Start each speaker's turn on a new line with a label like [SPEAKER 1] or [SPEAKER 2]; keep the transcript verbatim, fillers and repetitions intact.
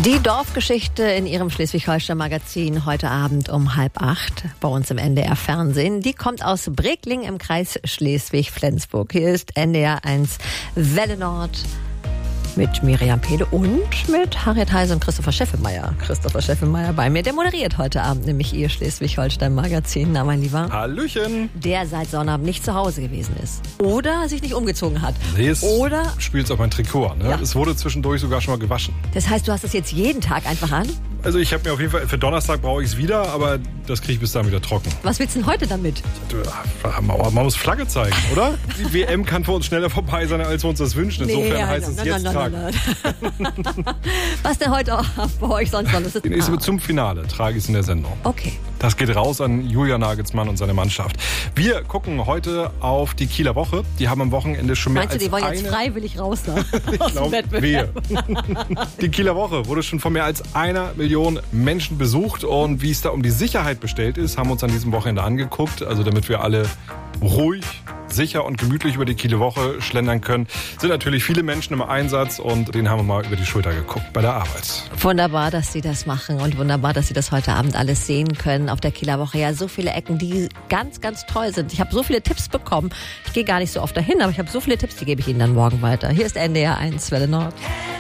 [SPEAKER 1] Die Dorfgeschichte in Ihrem Schleswig-Holstein-Magazin heute Abend um halb acht bei uns im N D R-Fernsehen. Die kommt aus Bregling im Kreis Schleswig-Flensburg. Hier ist N D R eins Welle Nord mit Miriam Pehle und mit Harriet Heise und Christopher Scheffemeier. Christopher Scheffemeier bei mir, der moderiert heute Abend nämlich Ihr Schleswig-Holstein-Magazin. Na, mein Lieber?
[SPEAKER 2] Hallöchen.
[SPEAKER 1] Der seit Sonnabend nicht zu Hause gewesen ist. Oder sich nicht umgezogen hat.
[SPEAKER 2] Nee, es
[SPEAKER 1] Oder
[SPEAKER 2] spielt auf mein Trikot. Ne?
[SPEAKER 1] Ja.
[SPEAKER 2] Es wurde zwischendurch sogar schon mal gewaschen.
[SPEAKER 1] Das heißt, du hast es jetzt jeden Tag einfach an?
[SPEAKER 2] Also ich habe mir auf jeden Fall, für Donnerstag brauche ich es wieder, aber das kriege ich bis dahin wieder trocken.
[SPEAKER 1] Was willst du denn heute damit?
[SPEAKER 2] Man muss Flagge zeigen, oder? Die W M kann für uns schneller vorbei sein, als wir uns das wünschen. Insofern
[SPEAKER 1] Nee,
[SPEAKER 2] heißt
[SPEAKER 1] nein,
[SPEAKER 2] es
[SPEAKER 1] nein,
[SPEAKER 2] jetzt
[SPEAKER 1] nein,
[SPEAKER 2] tragen.
[SPEAKER 1] nein, nein. Was denn heute auch bei euch sonst noch? Das ist
[SPEAKER 2] Die nächste
[SPEAKER 1] ah.
[SPEAKER 2] zum Finale trage ich es in der Sendung.
[SPEAKER 1] Okay.
[SPEAKER 2] Das geht raus an Julian Nagelsmann und seine Mannschaft. Wir gucken heute auf die Kieler Woche. Die haben am Wochenende schon mehr
[SPEAKER 1] Meinst du,
[SPEAKER 2] als
[SPEAKER 1] die wollen
[SPEAKER 2] eine...
[SPEAKER 1] jetzt freiwillig raus da?
[SPEAKER 2] Ich
[SPEAKER 1] aus dem
[SPEAKER 2] glaub,
[SPEAKER 1] Wettbewerb?
[SPEAKER 2] wehe. Die Kieler Woche wurde schon von mehr als einer Million Menschen besucht. Und wie es da um die Sicherheit bestellt ist, haben wir uns an diesem Wochenende angeguckt. Also damit wir alle ruhig, sicher und gemütlich über die Kieler Woche schlendern können, sind natürlich viele Menschen im Einsatz und denen haben wir mal über die Schulter geguckt bei der Arbeit.
[SPEAKER 1] Wunderbar, dass Sie das machen und wunderbar, dass Sie das heute Abend alles sehen können auf der Kieler Woche. Ja, so viele Ecken, die ganz, ganz toll sind. Ich habe so viele Tipps bekommen. Ich gehe gar nicht so oft dahin, aber ich habe so viele Tipps, die gebe ich Ihnen dann morgen weiter. Hier ist N D R eins Welle Nord.